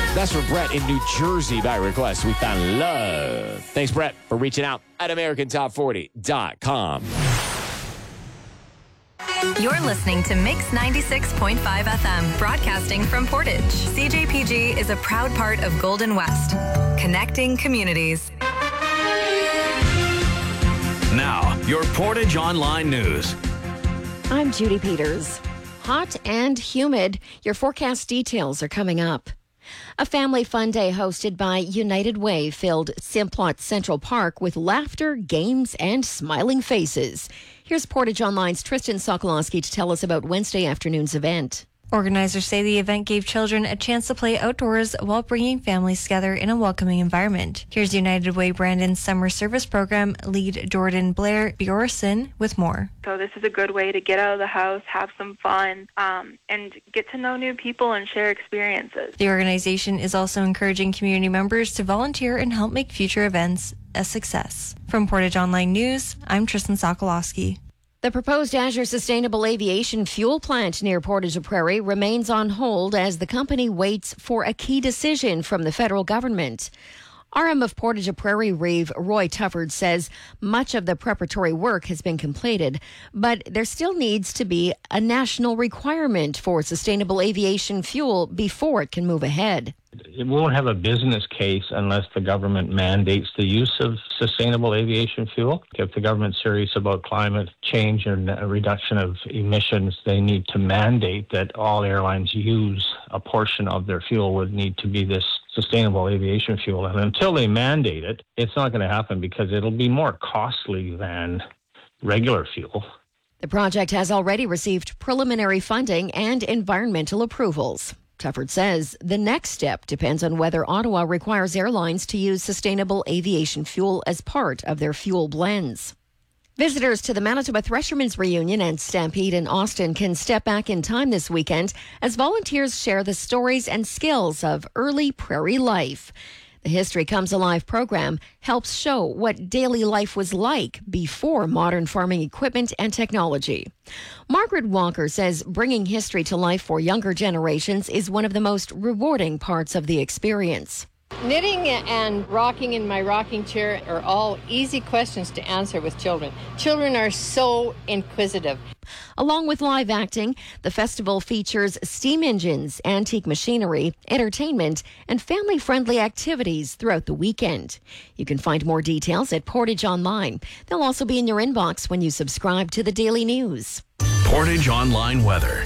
That's for Brett in New Jersey by request. We found love. Thanks, Brett, for reaching out at AmericanTop40.com. You're listening to Mix 96.5 FM, broadcasting from Portage. CJPG is a proud part of Golden West, connecting communities. Now, your Portage Online News. I'm Judy Peters. Hot and humid. Your forecast details are coming up. A family fun day hosted by United Way filled Simplot Central Park with laughter, games, and smiling faces. Here's Portage Online's Tristan Sokolowski to tell us about Wednesday afternoon's event. Organizers say the event gave children a chance to play outdoors while bringing families together in a welcoming environment. Here's United Way Brandon's summer service program lead Jordan Blair Bjorson with more. So this is a good way to get out of the house, have some fun, and get to know new people and share experiences. The organization is also encouraging community members to volunteer and help make future events a success. From Portage Online News, I'm Tristan Sokolowski. The proposed Azure Sustainable Aviation Fuel plant near Portage la Prairie remains on hold as the company waits for a key decision from the federal government. RM of Portage la Prairie Reeve Roy Tufford says much of the preparatory work has been completed, but there still needs to be a national requirement for sustainable aviation fuel before it can move ahead. It won't have a business case unless the government mandates the use of sustainable aviation fuel. If the government's serious about climate change and a reduction of emissions, they need to mandate that all airlines use a portion of their fuel would need to be this sustainable aviation fuel. And until they mandate it, it's not going to happen because it'll be more costly than regular fuel. The project has already received preliminary funding and environmental approvals. Tufford says the next step depends on whether Ottawa requires airlines to use sustainable aviation fuel as part of their fuel blends. Visitors to the Manitoba Threshermen's Reunion and Stampede in Austin can step back in time this weekend as volunteers share the stories and skills of early prairie life. The History Comes Alive program helps show what daily life was like before modern farming equipment and technology. Margaret Walker says bringing history to life for younger generations is one of the most rewarding parts of the experience. Knitting and rocking in my rocking chair are all easy questions to answer with children. Children are so inquisitive. Along with live acting, the festival features steam engines, antique machinery, entertainment, and family-friendly activities throughout the weekend. You can find more details at Portage Online. They'll also be in your inbox when you subscribe to the Daily News. Portage Online Weather.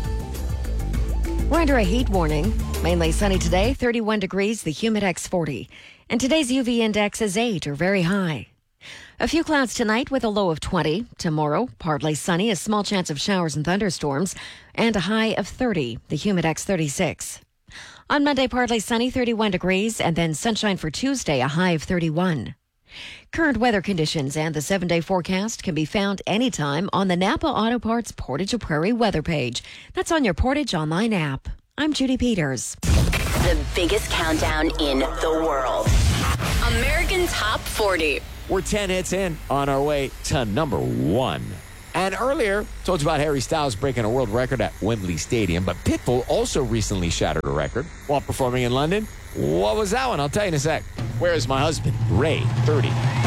We're under a heat warning. Mainly sunny today, 31 degrees, the Humidex 40. And today's UV index is 8 or very high. A few clouds tonight with a low of 20. Tomorrow, partly sunny, a small chance of showers and thunderstorms, and a high of 30, the Humidex 36. On Monday, partly sunny, 31 degrees, and then sunshine for Tuesday, a high of 31. Current weather conditions and the 7-day forecast can be found anytime on the Napa Auto Parts Portage la Prairie weather page. That's on your Portage Online app. I'm Judy Peters. The biggest countdown in the world. American Top 40. We're 10 hits in on our way to number 1. And earlier, told you about Harry Styles breaking a world record at Wembley Stadium, but Pitbull also recently shattered a record while performing in London. What was that one? I'll tell you in a sec. Where is my husband? Ray, 30.